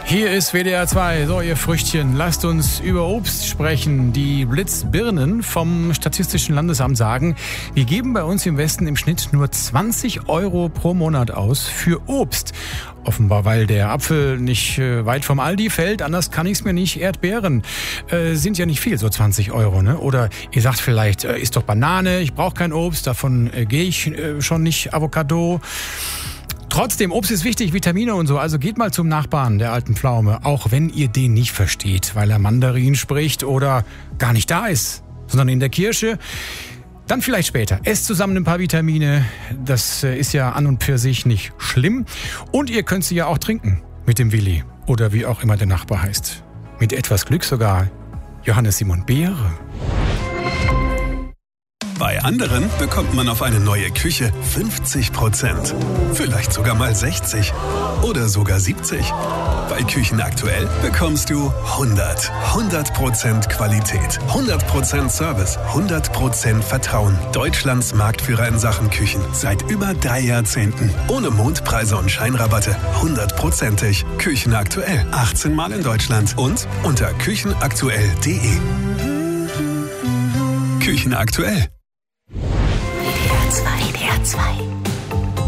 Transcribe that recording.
Hier ist WDR 2. So, ihr Früchtchen, lasst uns über Obst sprechen. Die Blitzbirnen vom Statistischen Landesamt sagen, wir geben bei uns im Westen im Schnitt nur 20 Euro pro Monat aus für Obst. Offenbar, weil der Apfel nicht weit vom Aldi fällt, anders kann ich es mir nicht. Erdbeeren sind ja nicht viel, so 20 Euro. Ne? Oder ihr sagt vielleicht, ist doch Banane, ich brauche kein Obst, davon gehe ich schon nicht, Avocado. Trotzdem, Obst ist wichtig, Vitamine und so. Also geht mal zum Nachbarn der alten Pflaume, auch wenn ihr den nicht versteht, weil er Mandarin spricht oder gar nicht da ist, sondern in der Kirche. Dann vielleicht später. Esst zusammen ein paar Vitamine. Das ist ja an und für sich nicht schlimm. Und ihr könnt sie ja auch trinken mit dem Willi oder wie auch immer der Nachbar heißt. Mit etwas Glück sogar Johannes Simon Beere. Bei anderen bekommt man auf eine neue Küche 50%. Vielleicht sogar mal 60 oder sogar 70. Bei Küchen aktuell bekommst du 100% Qualität, 100% Service, 100% Vertrauen. Deutschlands Marktführer in Sachen Küchen seit über 3 Jahrzehnten. Ohne Mondpreise und Scheinrabatte, 100%ig. Küchen aktuell, 18 Mal in Deutschland und unter küchenaktuell.de. Küchen aktuell. WDR 2.